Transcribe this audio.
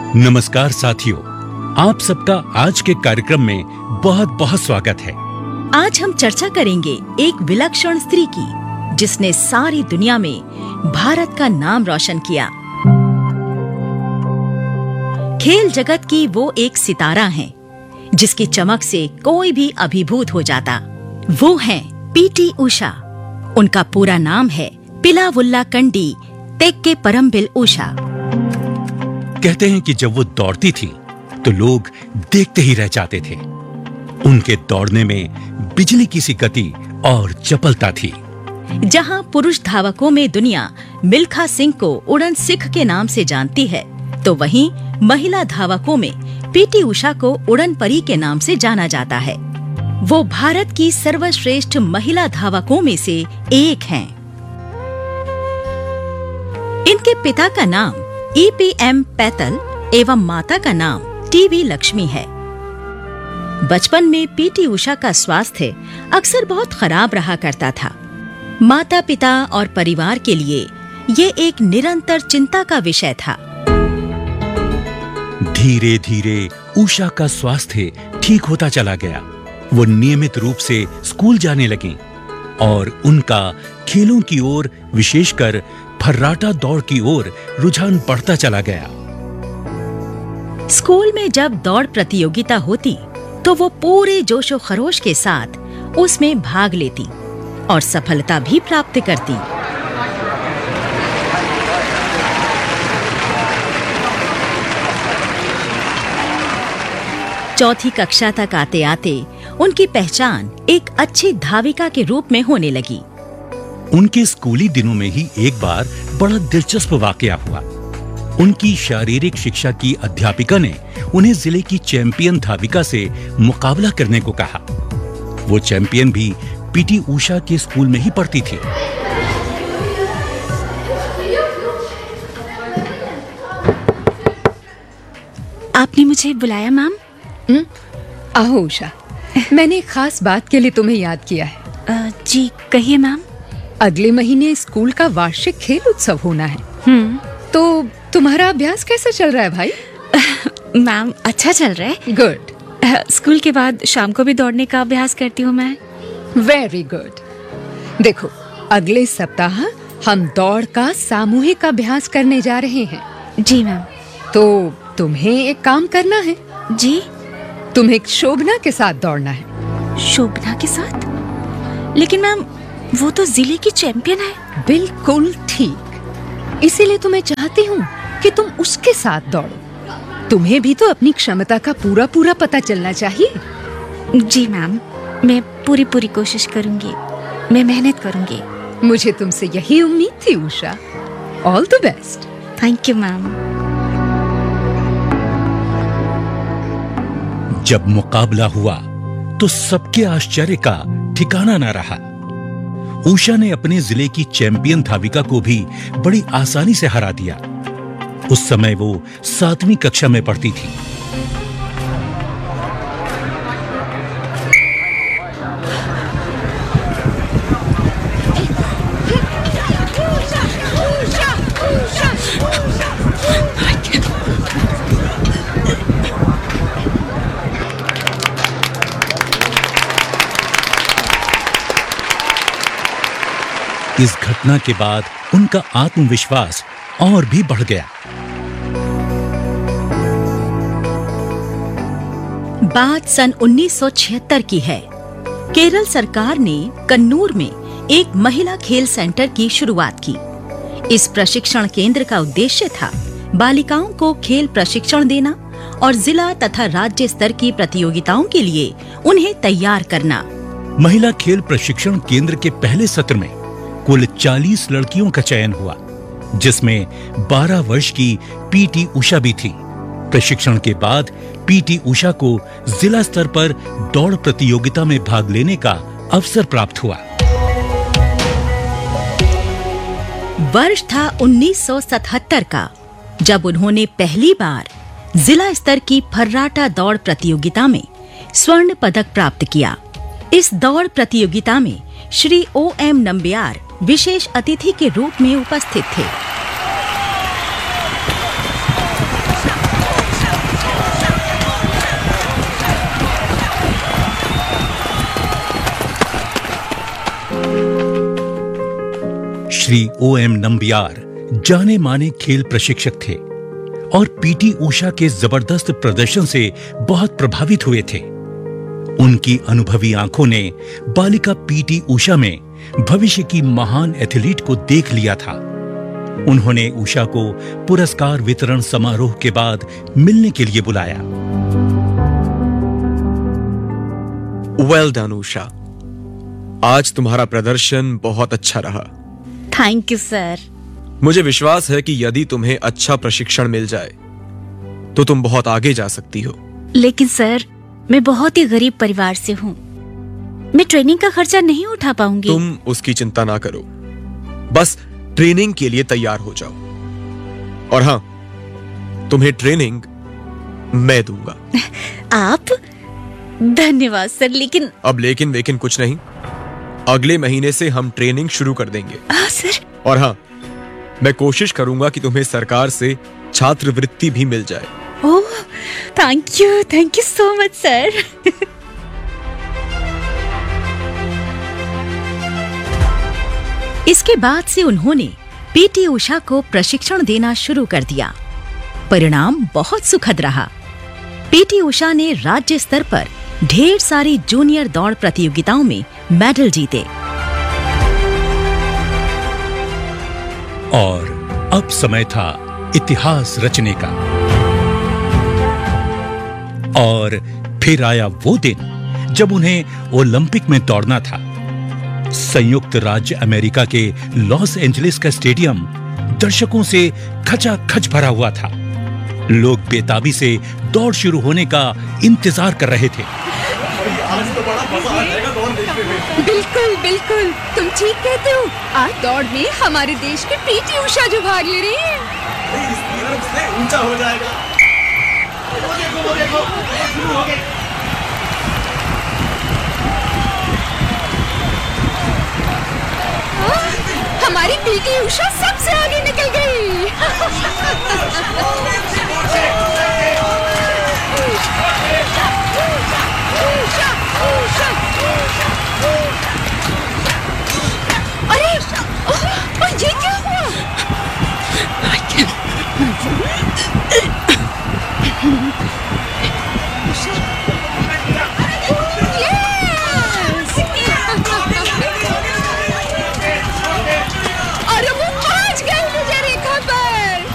नमस्कार साथियों, आप सबका आज के कार्यक्रम में बहुत बहुत स्वागत है। आज हम चर्चा करेंगे एक विलक्षण स्त्री की, जिसने सारी दुनिया में भारत का नाम रोशन किया। खेल जगत की वो एक सितारा हैं, जिसकी चमक से कोई भी अभिभूत हो जाता। वो हैं पीटी उषा। उनका पूरा नाम है पिलावुल्लाकंडी तेक्के परम्बिल उषा। कहते हैं कि जब वो दौड़ती थी तो लोग देखते ही रह जाते थे। उनके दौड़ने में बिजली की सी गति और चपलता थी। जहां पुरुष धावकों में दुनिया मिल्खा सिंह को उड़न सिख के नाम से जानती है, तो वहीं महिला धावकों में पीटी उषा को उड़न परी के नाम से जाना जाता है। वो भारत की सर्वश्रेष्ठ महिला धावकों में से एक हैं। इनके पिता का नाम EPM पैतल एवं माता का नाम TV लक्ष्मी है। बचपन में पीटी उषा का स्वास्थ्य अक्सर बहुत खराब रहा करता था। माता पिता और परिवार के लिए ये एक निरंतर चिंता का विषय था। धीरे धीरे उषा का स्वास्थ्य ठीक होता चला गया। वो नियमित रूप से स्कूल जाने लगी और उनका खेलों की ओर, विशेषकर फर्राटा दौड़ की ओर रुझान बढ़ता चला गया। स्कूल में जब दौड़ प्रतियोगिता होती तो वो पूरे जोशो खरोश के साथ उसमें भाग लेती और सफलता भी प्राप्त करती। चौथी कक्षा तक आते आते उनकी पहचान एक अच्छी धाविका के रूप में होने लगी। उनके स्कूली दिनों में ही एक बार बड़ा दिलचस्प वाकया हुआ। उनकी शारीरिक शिक्षा की अध्यापिका ने उन्हें जिले की चैंपियन धाविका से मुकाबला करने को कहा। वो चैंपियन भी पीटी उषा के स्कूल में ही पढ़ती थी। आपने मुझे बुलाया मैम? आओ उषा, मैंने एक खास बात के लिए तुम्हें याद किया है। जी कहिए मैम। अगले महीने स्कूल का वार्षिक खेल उत्सव होना है। तो तुम्हारा अभ्यास कैसा चल रहा है भाई? मैम अच्छा चल रहा है। गुड। स्कूल के बाद शाम को भी दौड़ने का अभ्यास करती हूँ मैं। Very good. देखो, अगले सप्ताह हम दौड़ का सामूहिक अभ्यास करने जा रहे हैं। जी मैम। तो तुम्हें एक काम करना है। जी? तुम्हें शोभना के साथ दौड़ना है। शोभना के साथ? लेकिन मैम वो तो जिले की चैंपियन है। बिल्कुल ठीक, इसीलिए तो मैं चाहती हूँ कि तुम उसके साथ दौड़ो। तुम्हें भी तो अपनी क्षमता का पूरा पूरा पता चलना चाहिए। जी मैम, मैं पूरी कोशिश करूंगी। मैं मेहनत करूंगी। मुझे तुमसे यही उम्मीद थी Usha. All the best. Thank you ma'am. जब मुकाबला हुआ तो सबके आश्चर्य का ठिकाना न रहा। उषा ने अपने जिले की चैंपियन धाविका को भी बड़ी आसानी से हरा दिया। उस समय वो 7वीं कक्षा में पढ़ती थी। इस घटना के बाद उनका आत्मविश्वास और भी बढ़ गया। बात सन 1976 की है। केरल सरकार ने कन्नूर में एक महिला खेल सेंटर की शुरुआत की। इस प्रशिक्षण केंद्र का उद्देश्य था बालिकाओं को खेल प्रशिक्षण देना और जिला तथा राज्य स्तर की प्रतियोगिताओं के लिए उन्हें तैयार करना। महिला खेल प्रशिक्षण केंद्र के पहले सत्र में कुल 40 लड़कियों का चयन हुआ, जिसमें 12 वर्ष की पीटी उषा भी थी। प्रशिक्षण के बाद पीटी उषा को जिला स्तर पर दौड़ प्रतियोगिता में भाग लेने का अवसर प्राप्त हुआ। वर्ष था 1977 का, जब उन्होंने पहली बार जिला स्तर की फर्राटा दौड़ प्रतियोगिता में स्वर्ण पदक प्राप्त किया। इस दौड़ प्रतियोगिता में श्री OM नंबियार विशेष अतिथि के रूप में उपस्थित थे। श्री O.M. नंबियार जाने माने खेल प्रशिक्षक थे और पीटी उषा के जबरदस्त प्रदर्शन से बहुत प्रभावित हुए थे। उनकी अनुभवी आंखों ने बालिका पीटी उषा में भविष्य की महान एथलीट को देख लिया था। उन्होंने उषा को पुरस्कार वितरण समारोह के बाद मिलने के लिए बुलाया। वेल डन उषा, आज तुम्हारा प्रदर्शन बहुत अच्छा रहा। Thank you sir. मुझे विश्वास है कि यदि तुम्हें अच्छा प्रशिक्षण मिल जाए तो तुम बहुत आगे जा सकती हो। लेकिन सर, मैं बहुत ही गरीब परिवार से हूँ, मैं ट्रेनिंग का खर्चा नहीं उठा पाऊंगी। तुम उसकी चिंता ना करो, बस ट्रेनिंग के लिए तैयार हो जाओ। और हाँ, तुम्हें ट्रेनिंग मैं दूंगा। आप? धन्यवाद सर। लेकिन अब लेकिन कुछ नहीं, अगले महीने से हम ट्रेनिंग शुरू कर देंगे। सर। और हाँ, मैं कोशिश करूंगा कि तुम्हें सरकार से छात्रवृत्ति भी मिल जाए। ओह, thank you so much sir. इसके बाद से उन्होंने पीटी उषा को प्रशिक्षण देना शुरू कर दिया। परिणाम बहुत सुखद रहा। पीटी उषा ने राज्य स्तर पर ढेर सारी जूनियर दौड़ प्रतियोगिताओं में मेडल जीते। और अब समय था इतिहास रचने का। और फिर आया वो दिन जब उन्हें ओलंपिक में दौड़ना था। संयुक्त राज्य अमेरिका के लॉस एंजलिस का स्टेडियम दर्शकों से खचाखच भरा हुआ था। लोग बेताबी से दौड़ शुरू होने का इंतजार कर रहे थे। बिल्कुल बिल्कुल, तुम ठीक कहते हो। आज दौड़ में हमारे देश की पीटी उषा जो भाग ले रही है। ऊंचा हो जाएगा। हमारी पीटी उषा सबसे आगे निकल गई।